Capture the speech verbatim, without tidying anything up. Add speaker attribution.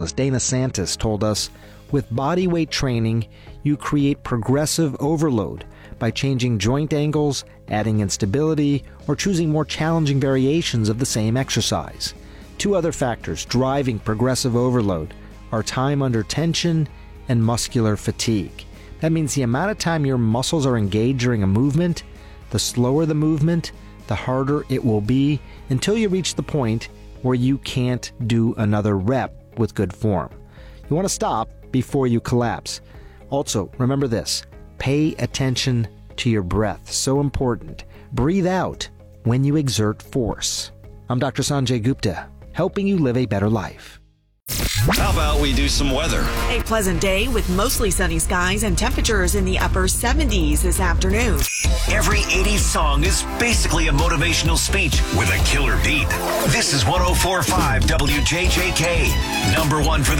Speaker 1: specialist Dana Santis told us, with body weight training, you create progressive overload by changing joint angles, adding instability, or choosing more challenging variations of the same exercise. Two other factors driving progressive overload are time under tension and muscular fatigue. That means the amount of time your muscles are engaged during a movement, the slower the movement, the harder it will be until you reach the point where you can't do another rep with good form. You want to stop before you collapse. Also, remember this, pay attention to your breath. So important. Breathe out when you exert force. I'm Doctor Sanjay Gupta, helping you live a better life.
Speaker 2: How about we do some weather?
Speaker 3: A pleasant day with mostly sunny skies and temperatures in the upper seventies this afternoon.
Speaker 4: Every eighties song is basically a motivational speech with a killer beat. This is one oh four point five W J J K, number one for the